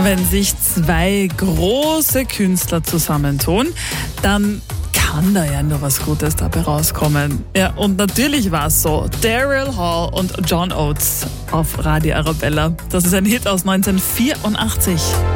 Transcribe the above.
Wenn sich zwei große Künstler zusammentun, dann kann da ja nur was Gutes dabei rauskommen. Ja, und natürlich war es so. Daryl Hall und John Oates auf Radio Arabella. Das ist ein Hit aus 1984.